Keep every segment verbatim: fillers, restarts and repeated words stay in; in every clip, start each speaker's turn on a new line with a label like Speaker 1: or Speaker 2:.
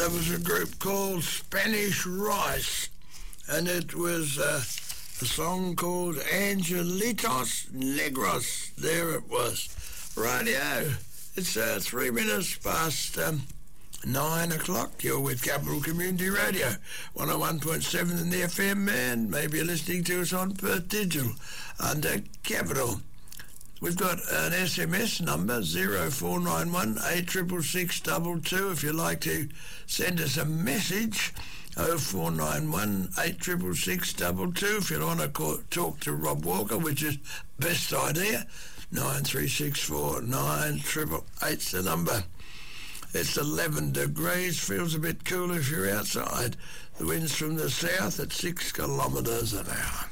Speaker 1: there was a group called Spanish Rice, and it was uh, a song called Angelitos Negros. There it was. Radio. It's uh, three minutes past um, nine o'clock. You're with Capital Community Radio, one oh one point seven in the F M, and maybe you're listening to us on Perth Digital under Capital. We've got an S M S number, zero four nine one eight six six two two, if you'd like to send us a message, oh four nine one eight six six two two. If you want to call, talk to Rob Walker, which is best idea, nine three six four nine eight eight eight's the number. It's eleven degrees, feels a bit cooler if you're outside. The wind's from the south at six kilometres an hour.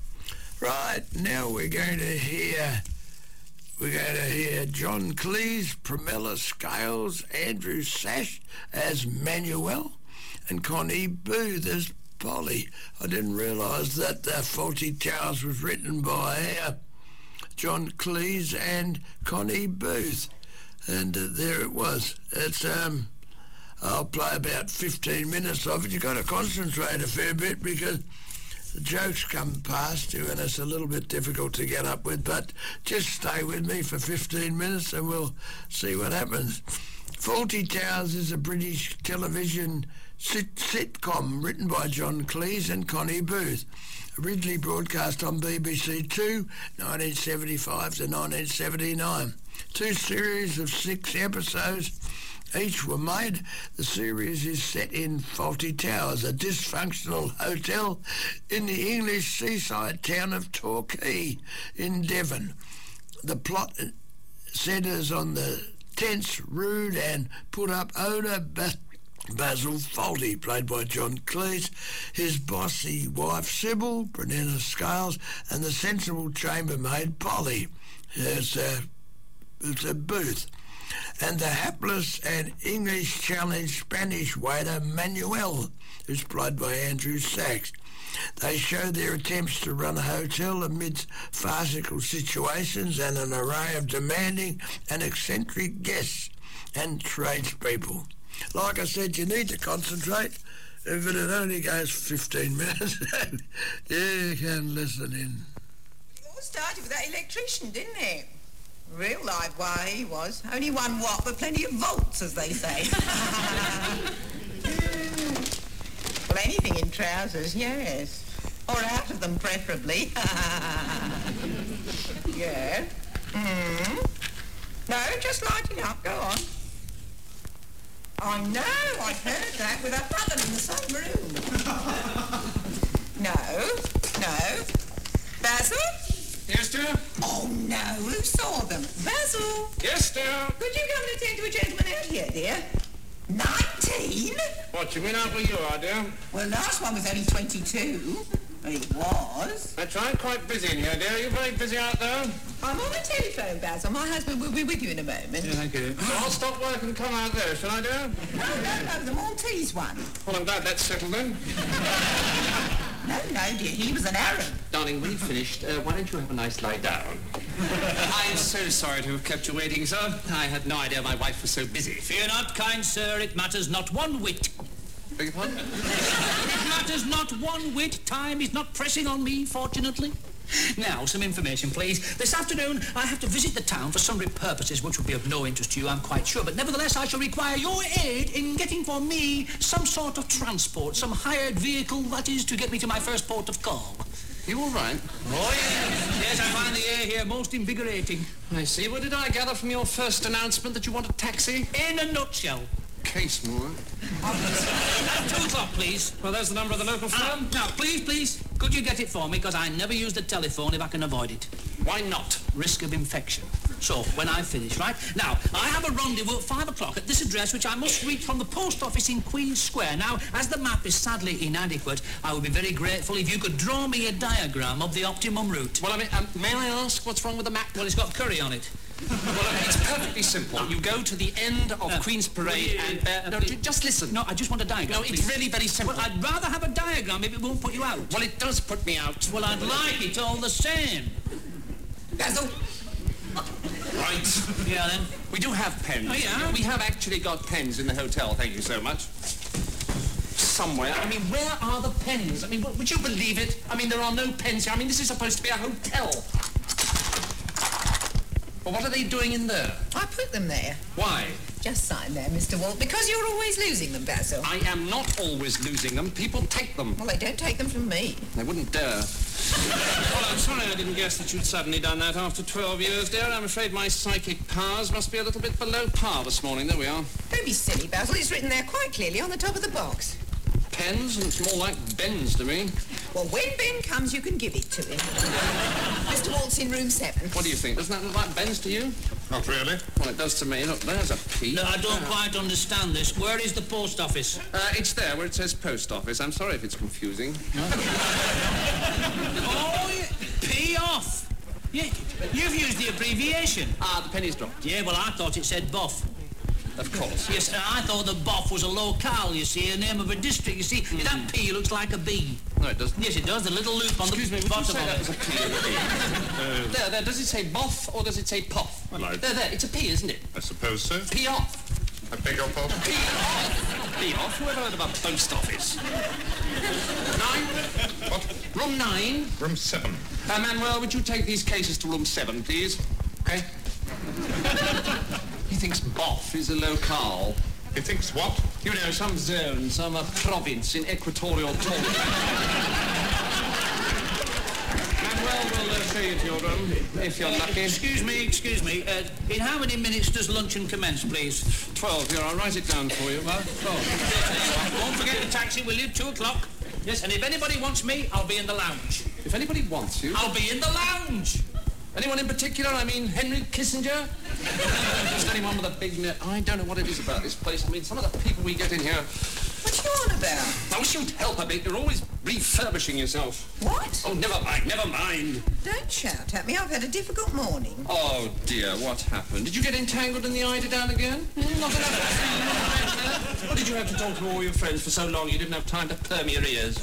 Speaker 1: Right, now we're going to hear... We're going to hear John Cleese, Pramila Scales, Andrew Sash as Manuel, and Connie Booth as Polly. I didn't realise that uh, Fawlty Towers was written by uh, John Cleese and Connie Booth. And uh, there it was. It's um, I'll play about fifteen minutes of it. You've got to concentrate a fair bit because the jokes come past you and it's a little bit difficult to get up with, but just stay with me for fifteen minutes and we'll see what happens. Fawlty Towers is a British television sit- sitcom written by John Cleese and Connie Booth. Originally broadcast on B B C Two, nineteen seventy-five to nineteen seventy-nine. Two series of six episodes each were made. The series is set in Fawlty Towers, a dysfunctional hotel in the English seaside town of Torquay in Devon. The plot centres on the tense, rude and put-up owner Bas- Basil Fawlty, played by John Cleese, his bossy wife Sybil, Pramila Scales, and the sensible chambermaid Polly. There's a, it's a Booth. And the hapless and English-challenged Spanish waiter Manuel, who's played by Andrew Sachs. They show their attempts to run a hotel amidst farcical situations and an array of demanding and eccentric guests and tradespeople. Like I said, you need to concentrate, but it only goes fifteen minutes. You can listen in.
Speaker 2: It all started with that electrician, didn't it? Real live way he was. Only one watt, but plenty of volts, as they say. Well, anything in trousers, yes. Or out of them, preferably. Yeah. Mm. No, just lighting up. Go on. I know, I heard that with our brother in the same room. No, no. Basil?
Speaker 3: Yes, dear?
Speaker 2: Oh, no, who saw them? Basil?
Speaker 3: Yes, dear?
Speaker 2: Could you come and attend to a gentleman out here, dear? Nineteen?
Speaker 3: What, you mean how old you are, dear?
Speaker 2: Well, last one was only twenty-two. He was.
Speaker 3: That's right, quite busy in here, dear. Are you very busy out there?
Speaker 2: I'm on the telephone, Basil. My husband will be with you in a moment.
Speaker 3: Yeah, thank you. So I'll stop work and come out there, shall I, dear?
Speaker 2: No, no, no, the Maltese one.
Speaker 3: Well, I'm glad that's settled then.
Speaker 2: No, no, dear, he was an Arab.
Speaker 4: Darling, when you've finished, uh, why don't you have a nice lie down?
Speaker 5: I'm so sorry to have kept you waiting, sir. I had no idea my wife was so busy.
Speaker 6: Fear not, kind sir, it matters not one whit.
Speaker 3: Beg your pardon?
Speaker 6: It matters not one whit. Time is not pressing on me, fortunately. Now, some information, please. This afternoon, I have to visit the town for sundry purposes, which will be of no interest to you, I'm quite sure. But nevertheless, I shall require your aid in getting for me some sort of transport, some hired vehicle, that is, to get me to my first port of call.
Speaker 3: You all right?
Speaker 6: Oh, yes. Yes, I find the air here most invigorating.
Speaker 3: I see. What did I gather from your first announcement that you want a taxi?
Speaker 6: In a nutshell.
Speaker 3: Case more.
Speaker 6: Two o'clock, please.
Speaker 3: Well, there's the number of the local firm.
Speaker 6: Um, now, please, please, could you get it for me? Because I never use the telephone if I can avoid it.
Speaker 3: Why not?
Speaker 6: Risk of infection. So, when I finish, right? Now, I have a rendezvous at five o'clock at this address, which I must reach from the post office in Queen's Square. Now, as the map is sadly inadequate, I would be very grateful if you could draw me a diagram of the optimum route.
Speaker 3: Well, I mean, um, may I ask what's wrong with the map?
Speaker 6: Well, it's got curry on it.
Speaker 3: Well, I mean, it's perfectly simple. You go to the end of
Speaker 6: Uh,
Speaker 3: Queen's Parade
Speaker 6: uh,
Speaker 3: and... Uh, no,
Speaker 6: please.
Speaker 3: just listen.
Speaker 6: No, I just want a diagram.
Speaker 3: No, it's
Speaker 6: please.
Speaker 3: really very simple.
Speaker 6: Well, I'd rather have a diagram if it won't put you out.
Speaker 3: Well, it does put me out.
Speaker 6: Well, I'd like it all the same.
Speaker 2: Basil?
Speaker 3: Right.
Speaker 6: Yeah, then.
Speaker 3: We do have pens.
Speaker 6: Oh, yeah?
Speaker 3: We have actually got pens in the hotel, thank you so much. somewhere. I mean, where are the pens? I mean, w- would you believe it? I mean, there are no pens here. I mean, this is supposed to be a hotel. Well, what are they doing in there?
Speaker 2: I put them there.
Speaker 3: Why?
Speaker 2: Just sign there, Mister Walt, because you're always losing them, Basil.
Speaker 3: I am not always losing them. People take them.
Speaker 2: Well, they don't take them from me.
Speaker 3: They wouldn't dare. Well, I'm sorry I didn't guess that you'd suddenly done that after twelve years, dear. I'm afraid my psychic powers must be a little bit below par this morning. There we are.
Speaker 2: Don't be silly, Basil. It's written there quite clearly on the top of the box.
Speaker 3: Pens, and it's more like Ben's to me.
Speaker 2: Well, when Ben comes, you can give it to him. Mister Walt's in room seven.
Speaker 3: What do you think? Doesn't that look like Ben's to you?
Speaker 7: Not really.
Speaker 3: Well, it does to me. Look, there's a P.
Speaker 6: No, I don't quite understand this. Where is the post office?
Speaker 3: Uh, it's there where it says post office. I'm sorry if it's confusing.
Speaker 6: Oh, yeah. P off. Yeah, you've used the abbreviation.
Speaker 3: Ah, the penny's dropped.
Speaker 6: Yeah, well, I thought it said buff.
Speaker 3: Of course.
Speaker 6: Yes, and I thought the buff was a locale, you see, a name of a district. You see,
Speaker 3: Mm.
Speaker 6: that P looks like a B.
Speaker 3: No, it doesn't.
Speaker 6: Yes, it does. The little loop on
Speaker 3: Excuse
Speaker 6: the
Speaker 3: me, would you
Speaker 6: bottom
Speaker 3: say
Speaker 6: of
Speaker 3: that
Speaker 6: it.
Speaker 3: was a P or a B? uh, there, there. Does it say boff or does it say poff?
Speaker 7: Hello.
Speaker 3: There, there. It's a P, isn't it?
Speaker 7: I suppose so.
Speaker 3: P off.
Speaker 7: I beg your pardon?
Speaker 3: P off. P off. Who ever heard of a post office? Nine?
Speaker 7: What?
Speaker 3: Room nine.
Speaker 7: Room seven.
Speaker 3: Uh, Manuel, would you take these cases to room seven, please? Okay. He thinks boff is a locale.
Speaker 7: He thinks what?
Speaker 3: You know, some zone, some uh, province in equatorial Taurus. Manuel will uh, show you to your room, if you're lucky.
Speaker 6: Excuse me, excuse me. Uh, in how many minutes does luncheon commence, please?
Speaker 3: Twelve, here, I'll write it down for you. Well, twelve.
Speaker 6: Don't forget the taxi, will you? Two o'clock. Yes, and if anybody wants me, I'll be in the lounge.
Speaker 3: If anybody wants you...
Speaker 6: I'll be in the lounge.
Speaker 3: Anyone in particular? I mean, Henry Kissinger? Just anyone with a big net. I don't know what it is about this place. I mean, some of the people we get in here...
Speaker 2: What are you on about?
Speaker 3: I wish you'd help a bit. You're always refurbishing yourself.
Speaker 2: What?
Speaker 3: Oh, never mind, never mind.
Speaker 2: Don't shout at me. I've had a difficult morning.
Speaker 3: Oh, dear, what happened? Did you get entangled in the eiderdown again? Hmm, Not enough. Or did you have to talk to all your friends for so long you didn't have time to perm your ears?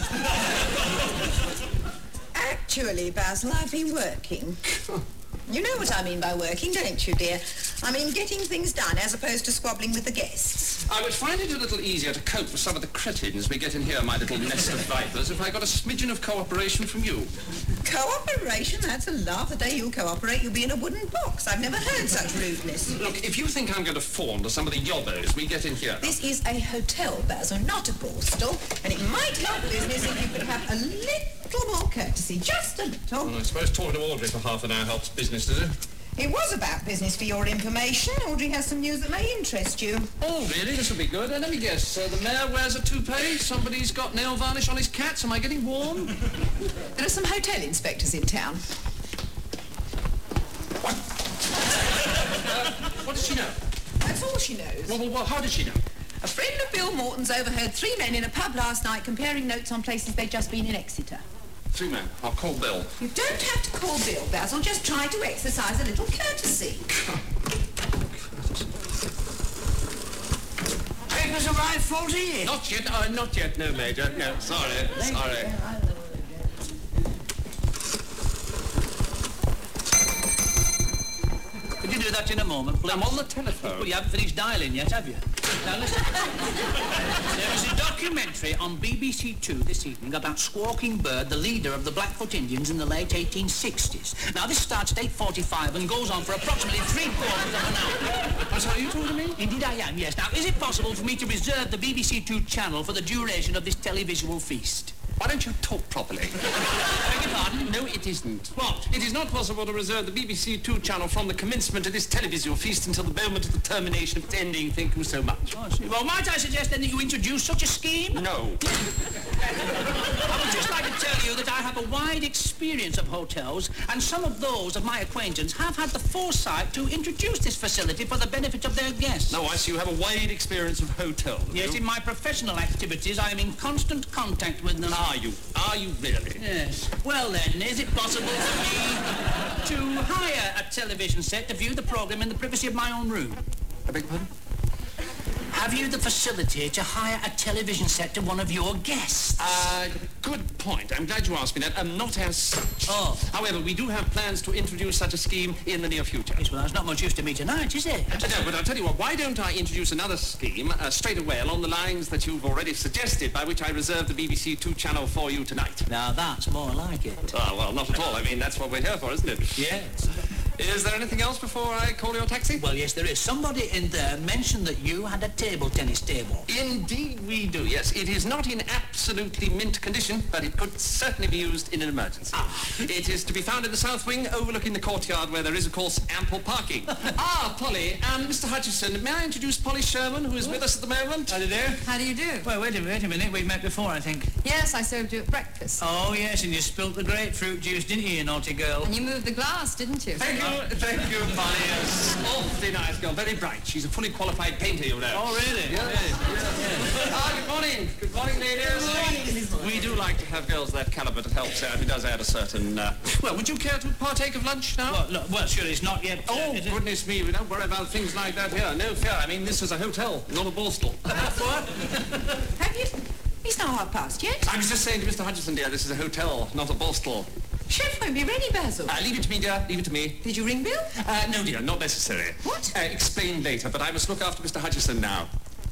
Speaker 2: Actually, Basil, I've been working. You know what I mean by working, don't you, dear? I mean getting things done as opposed to squabbling with the guests.
Speaker 3: I would find it a little easier to cope with some of the cretins we get in here, my little nest of vipers, if I got a smidgen of cooperation from you.
Speaker 2: Cooperation? That's a laugh. The day you cooperate, you'll be in a wooden box. I've never heard such rudeness.
Speaker 3: Look, if you think I'm going to fawn to some of the yobbos we get in here...
Speaker 2: This is a hotel, Basil, not a borstal, and it might help business if you could have a little more courtesy, just a little.
Speaker 3: Well, I suppose talking to Audrey for half an hour helps business, does it?
Speaker 2: It was about business for your information. Audrey has some news that may interest you.
Speaker 3: Oh, really? This will be good. Uh, let me guess. Uh, the mayor wears a toupee. Somebody's got nail varnish on his cats. Am I getting warm?
Speaker 2: There are some hotel inspectors in town.
Speaker 3: What? uh, what does she know?
Speaker 2: That's all she knows.
Speaker 3: Well, well, well, how does she know?
Speaker 2: A friend of Bill Morton's overheard three men in a pub last night comparing notes on places they'd just been in Exeter.
Speaker 3: Three men. I'll call Bill.
Speaker 2: You don't have to call Bill, Basil. Just try to exercise a little courtesy.
Speaker 1: Papers arrived, Faulty?
Speaker 3: Not yet. Uh, not yet. No, Major. No, sorry. Sorry.
Speaker 6: Could you do that in a moment, please?
Speaker 3: I'm on the telephone.
Speaker 6: Well, you haven't finished dialing yet, have you? Now, listen. There is a documentary on B B C Two this evening about Squawking Bird, the leader of the Blackfoot Indians in the late eighteen sixties. Now, this starts at eight forty-five and goes on for approximately three quarters of an hour.
Speaker 3: I'm sorry, are you talking to me?
Speaker 6: Indeed I am, yes. Now, is it possible for me to reserve the B B C Two channel for the duration of this televisual feast?
Speaker 3: Why don't you talk properly?
Speaker 6: Beg your pardon?
Speaker 3: No, it isn't.
Speaker 6: What?
Speaker 3: It is not possible to reserve the B B C Two channel from the commencement of this televisual feast until the moment of the termination of its ending. Thank you so much.
Speaker 6: Oh, I see. Well, might I suggest then that you introduce such a scheme?
Speaker 3: No.
Speaker 6: I would just like to tell you that I have a wide experience of hotels, and some of those of my acquaintance have had the foresight to introduce this facility for the benefit of their guests.
Speaker 3: No, I see you have a wide experience of hotels.
Speaker 6: Yes, in my professional activities, I am in constant contact with them.
Speaker 3: Are you? Are you really?
Speaker 6: Yes. Well then, is it possible for me to hire a television set to view the program in the privacy of my own room?
Speaker 3: I beg your pardon?
Speaker 6: Have you the facility to hire a television set to one of your guests?
Speaker 3: Uh, good point. I'm glad you asked me that. Um, not as such.
Speaker 6: Oh.
Speaker 3: However, we do have plans to introduce such a scheme in the near future.
Speaker 6: Yes, well, that's not much use to me tonight, is it?
Speaker 3: Uh, no, but I'll tell you what, why don't I introduce another scheme uh, straight away along the lines that you've already suggested, by which I reserve the B B C Two channel for you tonight.
Speaker 6: Now, that's more like it.
Speaker 3: Oh, well, not at all. I mean, that's what we're here for, isn't it?
Speaker 6: Yes.
Speaker 3: Is there anything else before I call your taxi?
Speaker 6: Well, yes, there is. Somebody in there mentioned that you had a table tennis table.
Speaker 3: Indeed we do, yes. It is not in absolutely mint condition, but it could certainly be used in an emergency.
Speaker 6: Ah.
Speaker 3: It is to be found in the south wing, overlooking the courtyard, where there is, of course, ample parking. Ah, Polly, and Mister Hutchison, may I introduce Polly Sherman, who is with us at the moment?
Speaker 6: How do you do?
Speaker 8: How do you do?
Speaker 6: Well, wait a, wait a minute. We've met before, I think.
Speaker 8: Yes, I served you at breakfast.
Speaker 6: Oh, yes, and you spilt the grapefruit juice, didn't you, you naughty girl?
Speaker 8: And you moved the glass, didn't you?
Speaker 3: Thank you, thank you, Polly. Yes. Awfully nice girl, very bright. She's a fully qualified painter, you know.
Speaker 6: Oh, really?
Speaker 3: Yeah. yeah. Ah, good morning. Good morning, ladies. We do like to have girls of that caliber to help out. It does add a certain... Uh... Well, would you care to partake of lunch now?
Speaker 6: Well, look, well, sure, it's not yet...
Speaker 3: Oh,
Speaker 6: is it?
Speaker 3: goodness me, we don't worry about things like that here. No fear. I mean, this is a hotel, not a borstal.
Speaker 6: What?
Speaker 2: Have you? It's not half past yet.
Speaker 3: I was just saying to Mister Hutchison, dear, this is a hotel, not a borstal.
Speaker 2: Chef won't be ready, Basil.
Speaker 3: Uh, leave it to me, dear. Leave it to me.
Speaker 2: Did you ring Bill?
Speaker 3: Uh, no, dear, not necessary.
Speaker 2: What?
Speaker 3: Uh, explain later, but I must look after Mister Hutchison now.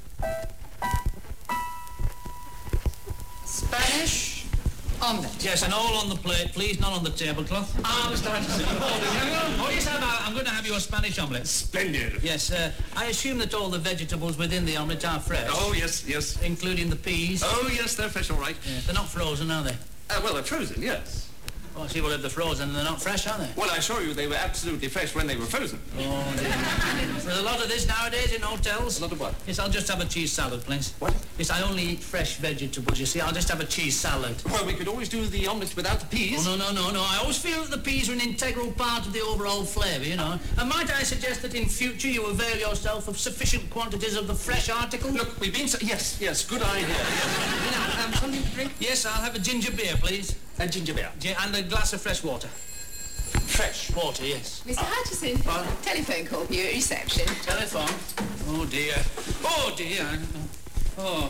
Speaker 2: Spanish omelette.
Speaker 6: Yes, and all on the plate, please, not on the tablecloth.
Speaker 3: Ah, Mister Hutchison.
Speaker 6: Oh, yes, I'm, uh, I'm going to have you a Spanish omelette.
Speaker 3: Splendid.
Speaker 6: Yes, uh, I assume that all the vegetables within the omelette are fresh.
Speaker 3: Oh, yes, yes.
Speaker 6: Including the peas.
Speaker 3: Oh, yes, they're fresh, all right.
Speaker 6: Yeah, they're not frozen, are they?
Speaker 3: Uh, well, they're frozen, yes.
Speaker 6: Oh, see, well, if they're frozen, they're not fresh, are they?
Speaker 3: Well, I assure you they were absolutely fresh when they were frozen.
Speaker 6: Oh, dear. There's a lot of this nowadays in hotels.
Speaker 3: A lot of what?
Speaker 6: Yes, I'll just have a cheese salad, please.
Speaker 3: What?
Speaker 6: Yes, I only eat fresh vegetables, you see. I'll just have a cheese salad.
Speaker 3: Well, we could always do the omelette without the peas.
Speaker 6: Oh, no, no, no, no. I always feel that the peas are an integral part of the overall flavour, you know. And might I suggest that in future you avail yourself of sufficient quantities of the fresh article?
Speaker 3: Look, we've been... So yes, yes, good idea. Yes. Now, um, something to drink?
Speaker 6: Yes, I'll have a ginger beer, please.
Speaker 3: A ginger beer.
Speaker 6: Gi- and a glass of fresh water.
Speaker 3: Fresh.
Speaker 6: Water, yes.
Speaker 2: Mister Hutchison, telephone call for you at reception.
Speaker 6: Telephone. Oh, dear. Oh, dear. Oh.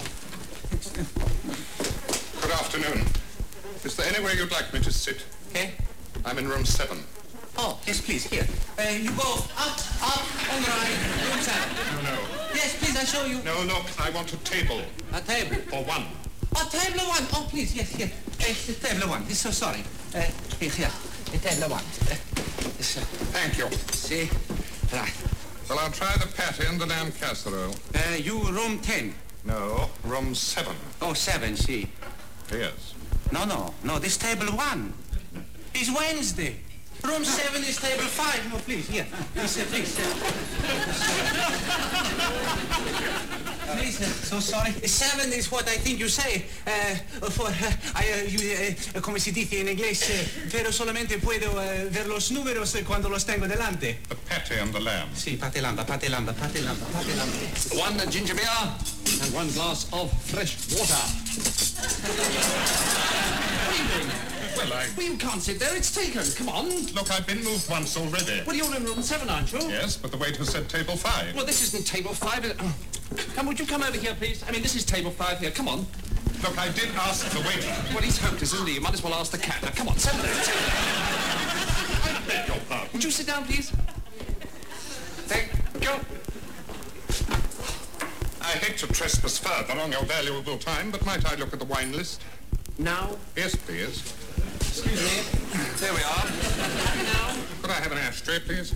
Speaker 7: Good afternoon. Is there anywhere you'd like me to sit?
Speaker 5: Okay.
Speaker 7: I'm in room seven.
Speaker 5: Oh, yes, please, here. Uh, you go up, up, on the right, room seven.
Speaker 7: No, no.
Speaker 5: Yes, please, I show you.
Speaker 7: No, look, I want a table.
Speaker 5: A table.
Speaker 7: For one.
Speaker 5: Oh, table one. Oh, please, yes, here. Uh, table one. This so sorry. Uh, here, here. Uh, table one. Uh, this, uh,
Speaker 7: Thank you.
Speaker 5: see. Right.
Speaker 7: Well, I'll try the patty and the lamb casserole.
Speaker 5: Uh, you room ten.
Speaker 7: No, room seven.
Speaker 5: Oh, seven, see.
Speaker 7: Yes.
Speaker 5: No, no, no, this table one. It's Wednesday. Room seven is table five. No, please, here. Please, uh, please. Uh, please, uh, so sorry. Seven is what I think you say. Uh, for, uh, I, uh, you, uh, come si dice in inglese, pero solamente puedo uh, ver los números cuando los tengo delante.
Speaker 7: The patty and the lamb.
Speaker 5: Sì, patelanda, patelanda, patelanda, patelanda.
Speaker 3: One uh, ginger beer and one glass of fresh water. What are you doing?
Speaker 7: Well, I...
Speaker 3: Well, you can't sit there. It's taken. Come on.
Speaker 7: Look, I've been moved once already.
Speaker 3: Well, you're in room seven, aren't you?
Speaker 7: Yes, but the waiter said table five.
Speaker 3: Well, this isn't table five. Uh, Come, would you come over here, please? I mean, this is table five here. Come on.
Speaker 7: Look, I did ask the waiter.
Speaker 3: Well, he's hopeless, isn't he? You might as well ask the cat. Now, come on, sit there. Sit there.
Speaker 7: I beg your pardon.
Speaker 3: Would you sit down, please? Thank you.
Speaker 7: I hate to trespass further on your valuable time, but might I look at the wine list?
Speaker 3: Now?
Speaker 7: Yes, please.
Speaker 3: Excuse me. There we are. Now?
Speaker 7: Could I have an ashtray, please?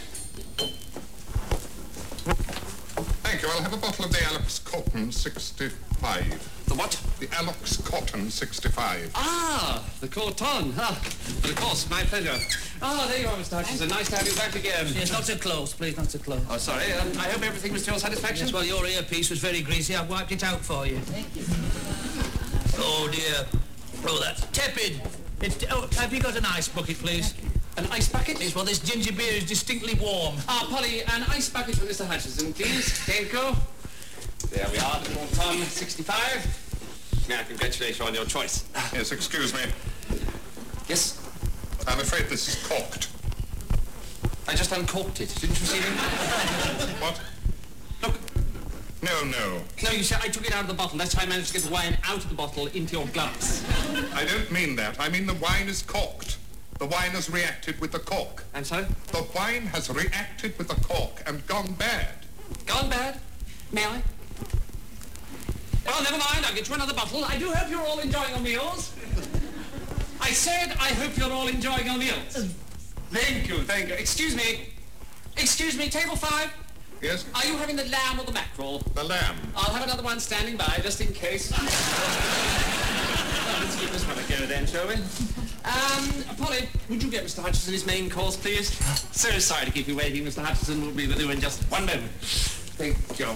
Speaker 7: Thank you. I'll have a bottle of the Alex Cotton sixty-five.
Speaker 3: The what?
Speaker 7: The Alex Cotton sixty-five.
Speaker 3: Ah, the Corton. Ah, but of course, my pleasure. Ah, there you are, Mister Hutchison. Nice to have you back again.
Speaker 6: Yes, not so close, please, not so close.
Speaker 3: Oh, sorry. Um, I hope everything was to your satisfaction.
Speaker 6: Yes, well, your earpiece was very greasy. I've wiped it out for you. Thank you. Oh, dear. Oh, that's tepid. It's, oh, have you got an ice bucket, please?
Speaker 3: An ice bucket?
Speaker 6: Yes, well, this ginger beer is distinctly warm.
Speaker 3: Ah, Polly, an ice bucket for Mister Hutchison, please. Thank you. There we are, the Corton sixty-five. Now, congratulate you on your choice.
Speaker 7: Yes, excuse me.
Speaker 3: Yes?
Speaker 7: I'm afraid this is corked.
Speaker 3: I just uncorked it. Didn't you see me?
Speaker 7: What?
Speaker 3: Look.
Speaker 7: No, no.
Speaker 3: No, you see, I took it out of the bottle. That's how I managed to get the wine out of the bottle into your glass.
Speaker 7: I don't mean that. I mean the wine is corked. The wine has reacted with the cork.
Speaker 3: And so?
Speaker 7: The wine has reacted with the cork and gone bad.
Speaker 3: Gone bad? May I? Well, never mind. I'll get you another bottle. I do hope you're all enjoying your meals. I said I hope you're all enjoying your meals. Thank you, thank you. Excuse me. Excuse me, table five.
Speaker 7: Yes?
Speaker 3: Are you having the lamb or the mackerel?
Speaker 7: The lamb.
Speaker 3: I'll have another one standing by, just in case. Well, let's give this one a go then, shall we? Um, Polly, would you get Mister Hutchison his main course, please? So sorry to keep you waiting. Mister Hutchison will be with you in just one moment. Thank you.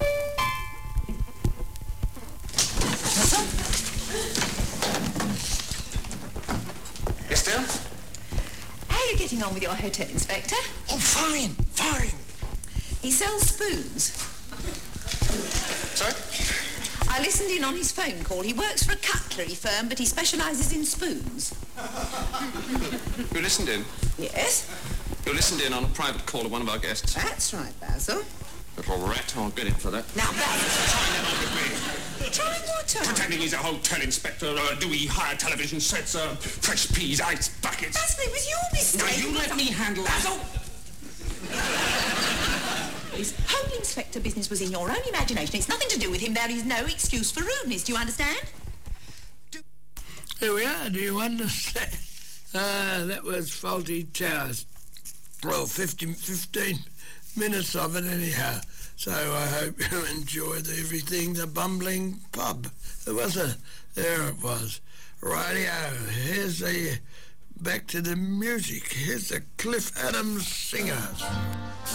Speaker 3: Estelle?
Speaker 2: How are you getting on with your hotel inspector?
Speaker 1: Oh, fine, fine.
Speaker 2: He sells spoons.
Speaker 3: Sorry?
Speaker 2: I listened in on his phone call. He works for a cutlery firm, but he specialises in spoons.
Speaker 3: You listened in?
Speaker 2: Yes?
Speaker 3: You listened in on a private call of one of our guests.
Speaker 2: That's right, Basil.
Speaker 3: Little rat, I'll get him for that.
Speaker 2: Now, Basil...
Speaker 7: Trying it on with me.
Speaker 2: Trying what on?
Speaker 7: Pretending he's a hotel inspector. Uh, do we hire television sets, uh, fresh peas, ice buckets?
Speaker 2: Basil, it was your mistake.
Speaker 7: Now, you let me handle that.
Speaker 2: Basil! His whole inspector business was in your own imagination. It's nothing to do with him. There is no excuse for rudeness. Do you understand? Do
Speaker 1: Here we are. Do you understand? Ah, that was Faulty Towers. Well, fifteen, fifteen minutes of it anyhow. So I hope you enjoyed everything. The bumbling pub. There was a... There it was. Rightio. Here's the... Back to the music. Here's the Cliff Adams Singers.